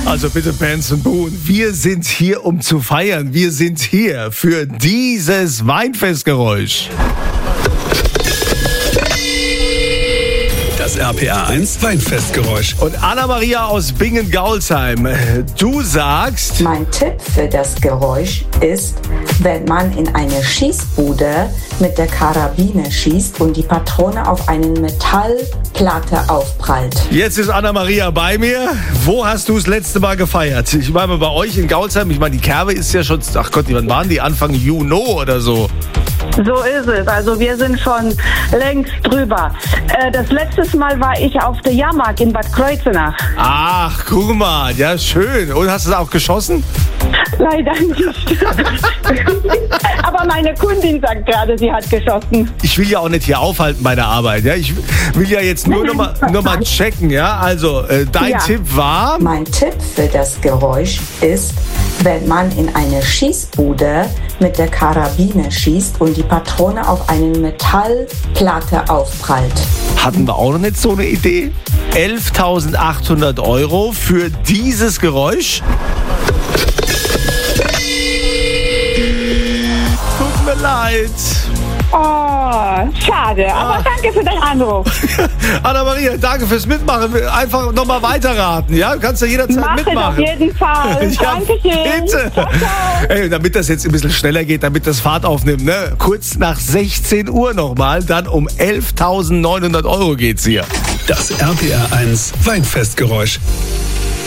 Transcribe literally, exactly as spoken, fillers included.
Also bitte, Benson Boone, wir sind hier, um zu feiern. Wir sind hier für dieses Weinfestgeräusch. Das R P R eins Weinfestgeräusch. Und Anna-Maria aus Bingen-Gaulsheim, du sagst... Mein Tipp für das Geräusch ist, wenn man in eine Schießbude mit der Karabine schießt und die Patrone auf eine Metallplatte aufprallt. Jetzt ist Anna-Maria bei mir. Wo hast du das letzte Mal gefeiert? Ich meine, bei euch in Gaulsheim, ich meine, die Kerbe ist ja schon, ach Gott, wann waren die? Anfang Juni oder so? So ist es. Also wir sind schon längst drüber. Äh, das letzte Mal war ich auf der Jahrmarkt in Bad Kreuznach. Ach, guck mal, ja schön. Und hast du es auch geschossen? Leider nicht. Aber meine Kundin sagt gerade, sie hat geschossen. Ich will ja auch nicht hier aufhalten bei der Arbeit. Ja? Ich will ja jetzt nur nochmal noch mal checken. Ja? Also, äh, dein Ja. Tipp war... Mein Tipp für das Geräusch ist, wenn man in eine Schießbude mit der Karabine schießt und die Patrone auf eine Metallplatte aufprallt. Hatten wir auch noch nicht so eine Idee? elftausendachthundert Euro für dieses Geräusch? Tut mir leid. Oh, schade. Aber danke für deinen Anruf. Anna-Maria, danke fürs Mitmachen. Einfach nochmal weiterraten, ja? Du kannst ja jederzeit Mach es mitmachen. auf jeden Fall. Ja, Dankeschön. bitte. Ciao, ciao. Ey, damit das jetzt ein bisschen schneller geht, damit das Fahrt aufnimmt, ne? Kurz nach sechzehn Uhr nochmal, dann um elftausendneunhundert Euro geht's hier. Das R P R eins Weinfestgeräusch.